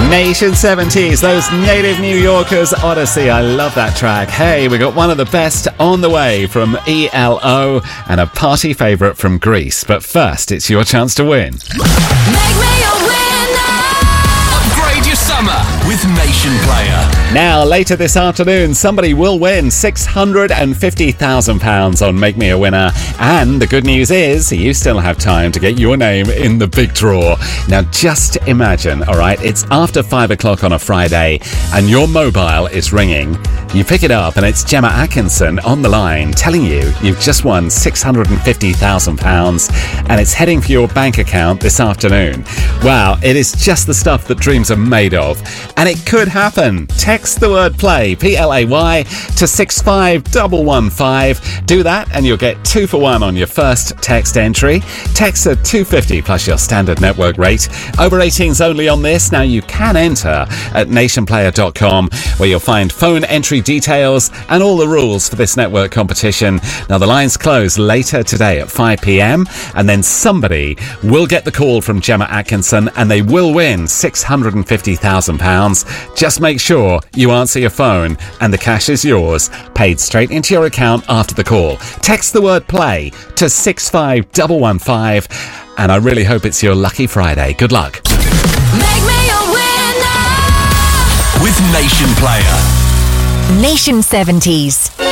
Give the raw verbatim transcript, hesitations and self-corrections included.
Nation seventies, those native New Yorkers, Odyssey. I love that track. Hey, we got one of the best on the way from E L O and a party favourite from Greece. But first, it's your chance to win. Make me a winner. Upgrade your summer with Nation Player. Now, later this afternoon, somebody will win six hundred fifty thousand pounds on Make Me a Winner. And the good news is, you still have time to get your name in the big draw. Now, just imagine, all right, it's after five o'clock on a Friday and your mobile is ringing. You pick it up and it's Gemma Atkinson on the line telling you you've just won six hundred fifty thousand pounds and it's heading for your bank account this afternoon. Wow, it is just the stuff that dreams are made of. And it could happen. Text the word play, P L A Y, to six five one one five. Do that and you'll get two for one on your first text entry. Text at two fifty plus your standard network rate. Over eighteens only on this. Now you can enter at nation player dot com where you'll find phone entry details and all the rules for this network competition. Now the lines close later today at five p.m. and then somebody will get the call from Gemma Atkinson and they will win six hundred fifty thousand pounds. Just make sure you answer your phone and the cash is yours, paid straight into your account after the call. Text the word play to six five one one five and I really hope it's your lucky Friday. Good luck. Make me a winner. With Nation Player. Nation seventies.